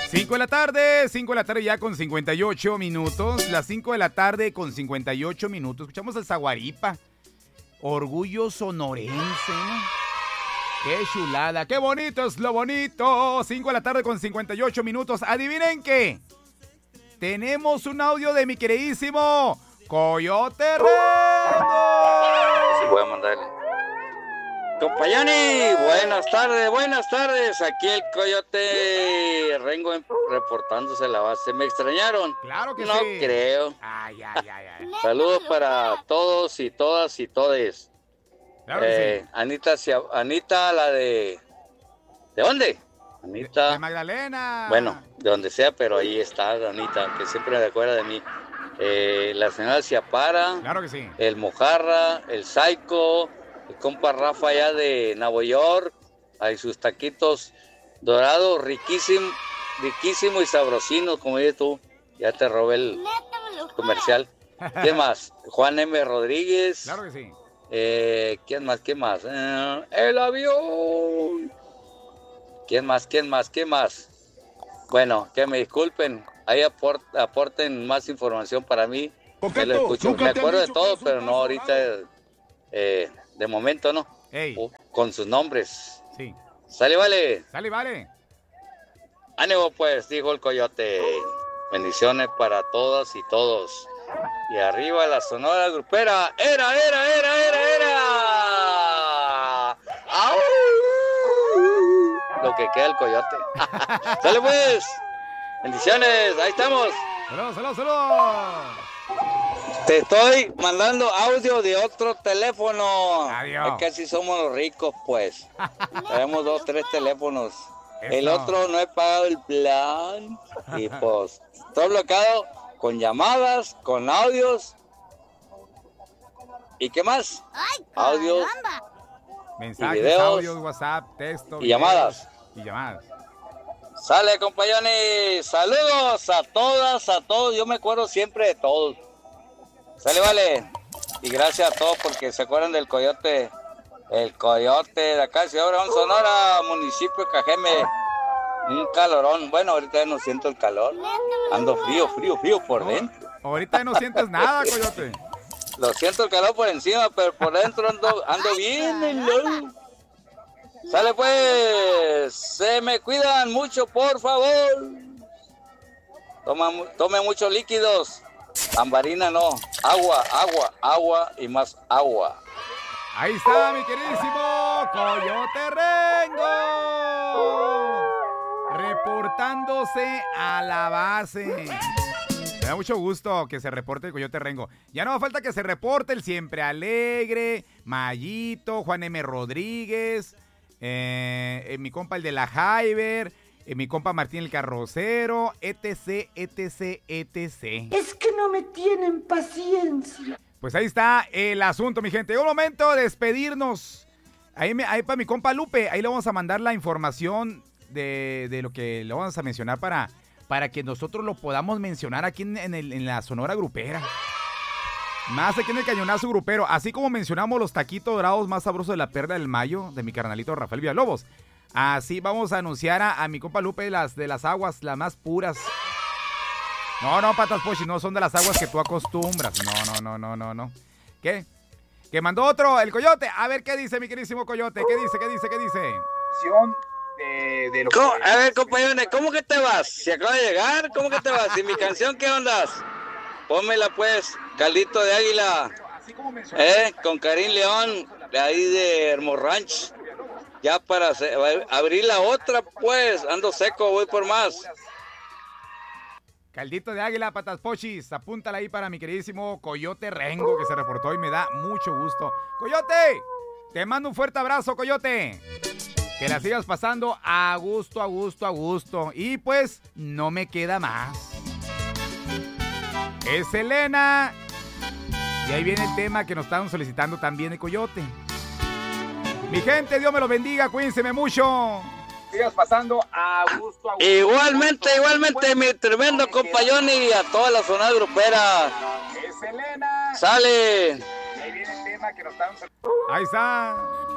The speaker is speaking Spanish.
5 de la tarde ya con 58 minutos. Las 5 de la tarde con 58 minutos. Escuchamos el Zaguaripa. Orgullo sonorense, ¿no? Qué chulada, qué bonito es lo bonito. 5 de la tarde con 58 minutos. ¿Adivinen qué? Tenemos un audio de mi queridísimo Coyote Rengo. Sí, voy a mandarle. Compañani, buenas tardes. Aquí el Coyote Rengo reportándose la base. ¿Me extrañaron? Claro que no sí. No creo. Ay. Saludos para todos y todas y todes. Claro que sí. Anita, la de... ¿De dónde? Anita. De Magdalena. Bueno, de donde sea, pero ahí está Anita, que siempre me acuerda de mí. La señora Ciapara. Claro que sí. El Mojarra, el Saico, el compa Rafa allá de Nueva York. Ahí sus taquitos dorados, riquísimo y sabrosinos, como dices tú. Ya te robé el comercial. ¿Qué más? Juan M. Rodríguez. Claro que sí. ¿Quién más? El avión. ¿Quién más? Bueno, que me disculpen. Ahí aporten más información para mí. Me lo escucho. Me acuerdo de todo, pero no ahorita. De momento no. Con sus nombres. Sí. Sale, vale. Ánimo pues, dijo el Coyote. Bendiciones para todas y todos. Y arriba la Sonora Grupera. ¡Era! ¡Au! Lo que queda el Coyote. ¡Sale pues! Bendiciones, ahí estamos. ¡Saludos! Te estoy mandando audio de otro teléfono. Adiós. Es que así somos los ricos, pues. Tenemos 2, 3 teléfonos. Eso. El otro no he pagado el plan. Y pues, estoy bloqueado con llamadas, con audios. ¿Y qué más? ¡Ay, audios, mensajes, videos, audios, WhatsApp, texto, y llamadas. Sale, compañeros. Saludos a todas, a todos. Yo me acuerdo siempre de todos. Sale, vale. Y gracias a todos porque se acuerdan del Coyote. El Coyote de acá de Ciudad Obregón, Sonora, municipio de Cajeme. Un calorón. Bueno, ahorita ya no siento el calor. Ando frío por dentro. Ahorita no sientes nada, Coyote. Lo siento el calor por encima, pero por dentro ando bien helado. Sale pues, se me cuidan mucho, por favor. Tome muchos líquidos. Ambarina no, agua y más agua. Ahí está mi queridísimo Coyote Rengo, reportándose a la base. Me da mucho gusto que se reporte el Coyote Rengo. Ya no falta que se reporte el Siempre Alegre, Mayito, Juan M. Rodríguez, mi compa el de la Jaiber, mi compa Martín el Carrocero, etc. Es que no me tienen paciencia. Pues ahí está el asunto, mi gente. Un momento de despedirnos. Ahí para mi compa Lupe, ahí le vamos a mandar la información de lo que le vamos a mencionar para que nosotros lo podamos mencionar aquí en la Sonora Grupera. Más aquí en el Cañonazo Grupero. Así como mencionamos los taquitos dorados más sabrosos de la Perla del Mayo, de mi carnalito Rafael Villalobos. Así vamos a anunciar a mi compa Lupe de las aguas, las más puras. No, Patas Pochi, no son de las aguas que tú acostumbras. No. ¿Qué? ¿Que mandó otro, el Coyote? A ver, ¿qué dice mi queridísimo Coyote? ¿Qué dice? De lo que... A ver, compañeros, ¿cómo que te vas? Si acaba de llegar, ¿cómo que te vas? ¿Y mi canción qué ondas? Pónmela pues, Caldito de Águila. Con Karim León, de ahí de Hermorranch. Ya para abrir la otra, pues, ando seco, voy por más. Caldito de Águila, Patas Pochis, apúntala ahí para mi queridísimo Coyote Rengo, que se reportó y me da mucho gusto. ¡Coyote! Te mando un fuerte abrazo, Coyote. Que la sigas pasando a gusto. Y pues, no me queda más. Es Elena. Y ahí viene el tema que nos estaban solicitando también de Coyote. Mi gente, Dios me los bendiga, cuídense mucho. Sigas pasando a gusto. Igualmente, mi tremendo compañón y a toda la zona grupera. Es Elena. Sale. Ahí viene el tema que nos están... Ahí está.